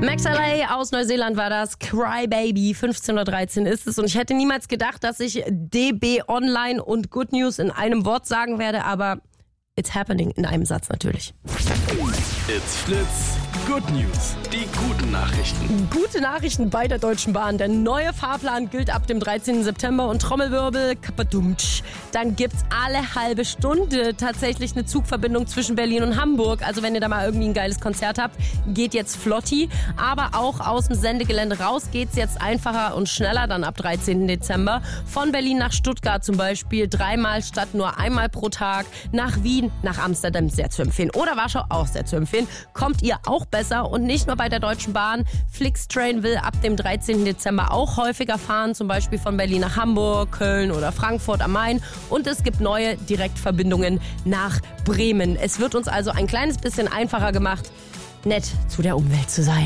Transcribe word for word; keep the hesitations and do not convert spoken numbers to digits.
Max L A aus Neuseeland war das. Cry Baby, fünfzehn Uhr dreizehn ist es. Und ich hätte niemals gedacht, dass ich D B Online und Good News in einem Wort sagen werde, aber it's happening in einem Satz natürlich. It's Fritz, Good News, die guten Nachrichten. Gute Nachrichten bei der Deutschen Bahn. Der neue Fahrplan gilt ab dem dreizehnten September und Trommelwirbel, kapadumtsch. Dann gibt's alle halbe Stunde tatsächlich eine Zugverbindung zwischen Berlin und Hamburg. Also wenn ihr da mal irgendwie ein geiles Konzert habt, geht jetzt flotti. Aber auch aus dem Sendegelände raus geht's jetzt einfacher und schneller dann ab dreizehnten Dezember. Von Berlin nach Stuttgart zum Beispiel dreimal statt nur einmal pro Tag. Nach Wien, nach Amsterdam sehr zu empfehlen. Oder Warschau auch sehr zu empfehlen. Kommt ihr auch besser und nicht nur bei der Deutschen Bahn. Flixtrain will ab dem dreizehnten Dezember auch häufiger fahren, zum Beispiel von Berlin nach Hamburg, Köln oder Frankfurt am Main. Und es gibt neue Direktverbindungen nach Bremen. Es wird uns also ein kleines bisschen einfacher gemacht, nett zu der Umwelt zu sein.